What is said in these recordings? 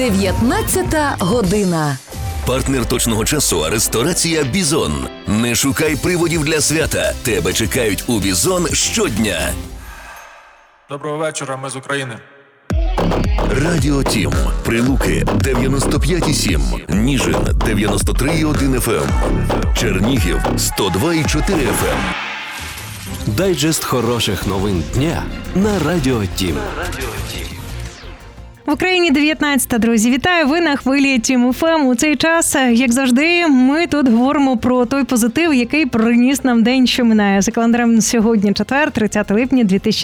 19 година. Партнер точного часу – ресторація «Бізон». Не шукай приводів для свята. Тебе чекають у «Бізон» щодня. Доброго вечора, ми з України. Радіо Тім. Прилуки 95,7. Ніжин 93,1 FM. Чернігів 102,4 FM. Дайджест хороших новин дня на Радіо Тім. В Україні 19, друзі. Вітаю, ви на хвилі Тім ФМ. У цей час, як завжди, ми тут говоримо про той позитив, який приніс нам день, що минає. За календарем сьогодні четвер, 30 липня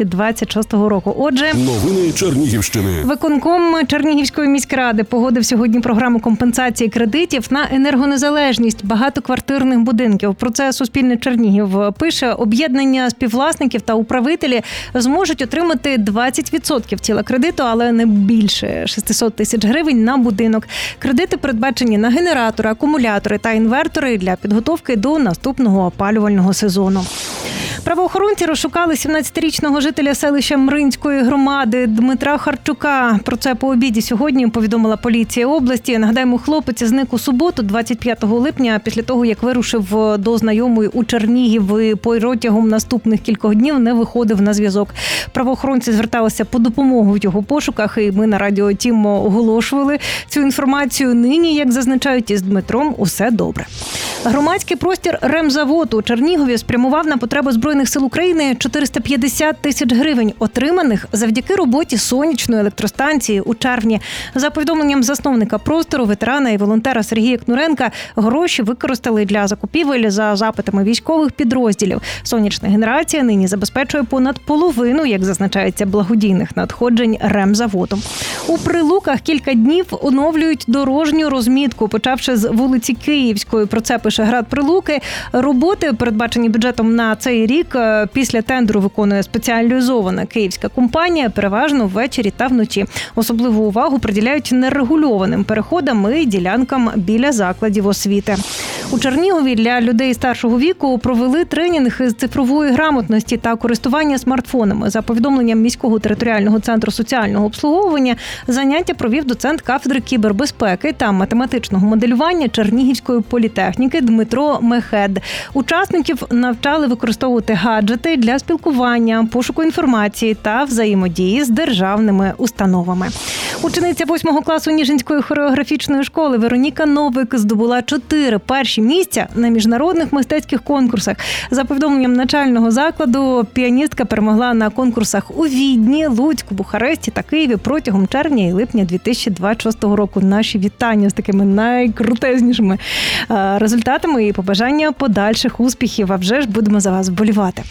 2026 року. Отже, новини Чернігівщини. Виконком Чернігівської міськради погодив сьогодні програму компенсації кредитів на енергонезалежність багатоквартирних будинків. Про це Суспільне Чернігів пише. Об'єднання співвласників та управителі зможуть отримати 20% тіла кредиту, але не більше 600 тисяч гривень на будинок. Кредити передбачені на генератори, акумулятори та інвертори для підготовки до наступного опалювального сезону. Правоохоронці розшукали 17-річного жителя селища Мринської громади Дмитра Харчука. Про це по обіді сьогодні повідомила поліція області. Нагадаємо, хлопець зник у суботу, 25 липня, після того, як вирушив до знайомої у Чернігів і протягом наступних кількох днів не виходив на зв'язок. Правоохоронці зверталися по допомогу в його пошуках, і ми на Радіо Тім оголошували цю інформацію. Нині, як зазначають, із Дмитром усе добре. Громадський простір «Ремзавод» у Чернігові спрямував на потреби Збройних сил України 450 тисяч гривень, отриманих завдяки роботі сонячної електростанції у червні. За повідомленням засновника простору, ветерана і волонтера Сергія Кнуренка, гроші використали для закупівель за запитами військових підрозділів. Сонячна генерація нині забезпечує понад половину, як зазначається, благодійних надходжень «Ремзаводу». У Прилуках кілька днів оновлюють дорожню розмітку, почавши з вулиці Київської. Про це пише Град Прилуки. Роботи, передбачені бюджетом на цей рік, після тендеру виконує спеціалізована київська компанія, переважно ввечері та вночі. Особливу увагу приділяють нерегульованим переходам і ділянкам біля закладів освіти. У Чернігові для людей старшого віку провели тренінг із цифрової грамотності та користування смартфонами. За повідомленням міського територіального центру соціального обслуговування, заняття провів доцент кафедри кібербезпеки та математичного моделювання Чернігівської політехніки Дмитро Мехед. Учасників навчали використовувати гаджети для спілкування, пошуку інформації та взаємодії з державними установами. Учениця 8 класу Ніжинської хореографічної школи Вероніка Новик здобула 4 перші місця на міжнародних мистецьких конкурсах. За повідомленням начального закладу, піаністка перемогла на конкурсах у Відні, Луцьку, Бухаресті та Києві протягом червня і липня 2026 року. Наші вітання з такими найкрутезнішими результатами і побажання подальших успіхів. А вже ж будемо за вас вболівати.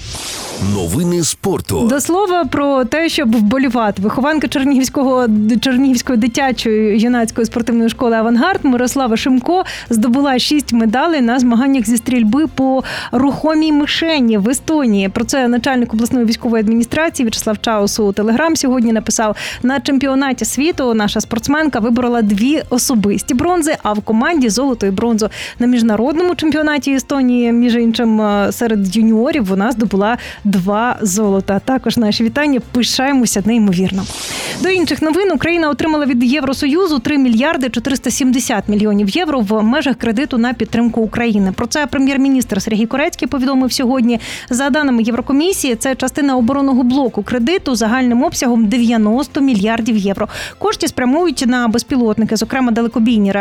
Новини спорту. До слова про те, щоб вболівати. Вихованка Чернігівської дитячої юнацької спортивної школи «Авангард» Мирослава Шимко здобула 6 медалей на змаганнях зі стрільби по рухомій мишені в Естонії. Про це начальник обласної військової адміністрації В'ячеслав Чаус у Телеграм сьогодні написав: на чемпіонаті світу наша спортсменка виборола 2 особисті бронзи, а в команді золото і бронзу. На міжнародному чемпіонаті Естонії, між іншим, серед юніорів вона здобула 2 золота. Також наші вітання, пишаємося неймовірно. До інших новин. Україна отримала від Євросоюзу 3 мільярди 470 мільйонів євро в межах кредиту на підтримку України. Про це прем'єр-міністр Сергій Корецький повідомив сьогодні. За даними Єврокомісії, це частина оборонного блоку кредиту загальним обсягом 90 мільярдів євро. Кошти спрямують на безпілотники, зокрема далекобійні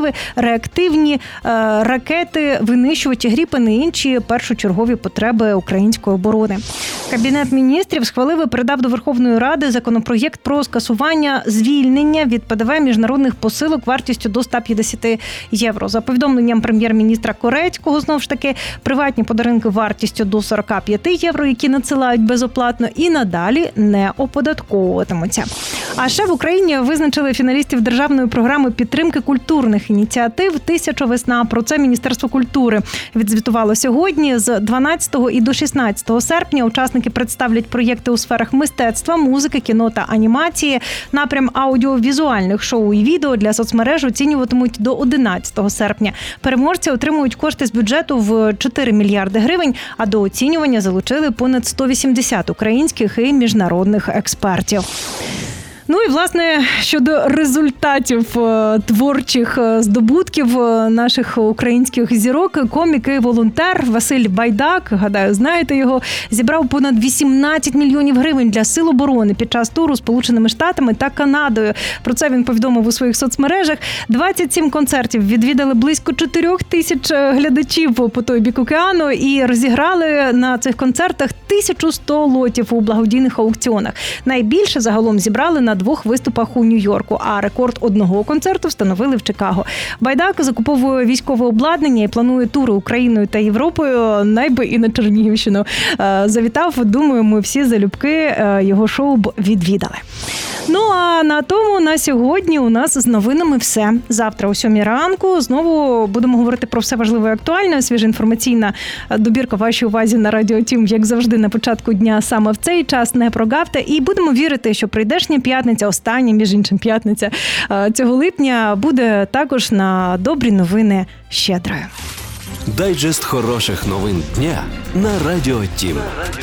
реактивні ракети, винищувачі Гріпен і інші першочергові потреби української оборони. Кабінет міністрів схвалив і передав до Верховної Ради законопроєкт про скасування звільнення від ПДВ міжнародних посилок вартістю до 150 євро. За повідомленням прем'єр-міністра Корецького, знову ж таки, приватні подарунки вартістю до 45 євро, які надсилають безоплатно, і надалі не оподатковуватимуться. А ще в Україні визначили фіналістів державної програми підтримки культурних ініціатив «Тисяча весна». Про це Міністерство культури відзвітувало сьогодні. З 12 і до 16 серпня учасники представлять проєкти у сферах мистецтва, музики, кіно та анімації. Напрям аудіовізуальних шоу і відео для соцмереж оцінюватимуть до 11 серпня. Переможці отримують кошти з бюджету в 4 мільярди гривень, а до оцінювання залучили понад 180 українських і міжнародних експертів. Ну і, власне, щодо результатів творчих здобутків наших українських зірок, комік і волонтер Василь Байдак, гадаю, знаєте його, зібрав понад 18 мільйонів гривень для Сил оборони під час туру Сполученими Штатами та Канадою. Про це він повідомив у своїх соцмережах. 27 концертів відвідали близько 4 тисяч глядачів по той бік океану і розіграли на цих концертах 1100 лотів у благодійних аукціонах. Найбільше загалом зібрали на 2 виступах у Нью-Йорку, а рекорд одного концерту встановили в Чикаго. Байдак закуповує військове обладнання і планує тури Україною та Європою, найби і на Чернігівщину. Завітав, думаю, ми всі залюбки його шоу б відвідали. Ну, а на тому на сьогодні у нас з новинами все. Завтра о 7 ранку знову будемо говорити про все важливе і актуальне. Свіжа інформаційна добірка вашій увазі на Радіо Тім, як завжди, на початку дня саме в цей час. Не прогавте. І будемо вірити, що прийдешня п'ятниця, остання, між іншим, п'ятниця цього липня буде також на добрі новини щедрою. Дайджест хороших новин дня на Радіо Тім.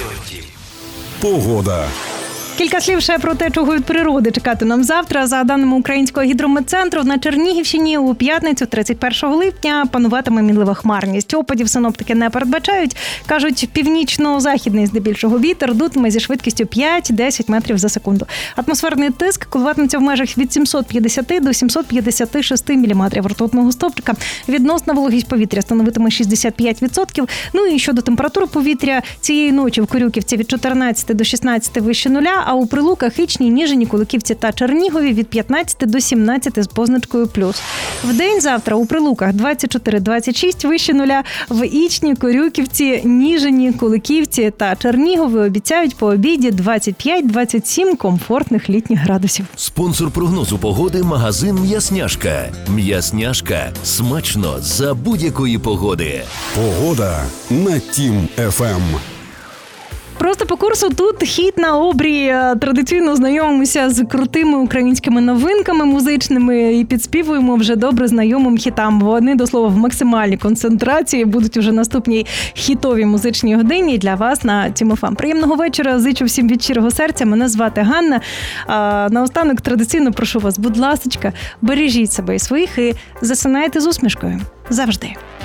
Погода. Кілька слів ще про те, чого від природи чекати нам завтра. За даними Українського гідрометцентру, на Чернігівщині у п'ятницю, 31 липня, пануватиме мінлива хмарність. Опадів синоптики не передбачають. Кажуть, північно-західний здебільшого вітер дутиме зі швидкістю 5-10 метрів за секунду. Атмосферний тиск коливатиметься в межах від 750 до 756 міліметрів ртутного стовпчика. Відносна вологість повітря становитиме 65%. Ну і щодо температури повітря, цієї ночі в Корюківці від 14 до 16 вище нуля, а у Прилуках, Ічні, Ніжині, Куликівці та Чернігові від 15 до 17 з позначкою плюс. Вдень завтра у Прилуках 24-26 вище нуля, в Ічні, Корюківці, Ніжині, Куликівці та Чернігові обіцяють по обіді 25-27 комфортних літніх градусів. Спонсор прогнозу погоди – магазин «М'ясняшка». «М'ясняшка» – смачно за будь-якої погоди. Погода на Тім ФМ. Просто по курсу тут хіт на обрії. Традиційно знайомимося з крутими українськими новинками музичними і підспівуємо вже добре знайомим хітам. Вони, до слова, в максимальній концентрації будуть уже наступній хітовій музичній годині для вас на Тім ФМ. Приємного вечора, зичу всім від щирого серця. Мене звати Ганна. Наостанок традиційно прошу вас, будь ласочка, бережіть себе і своїх і засинайте з усмішкою. Завжди.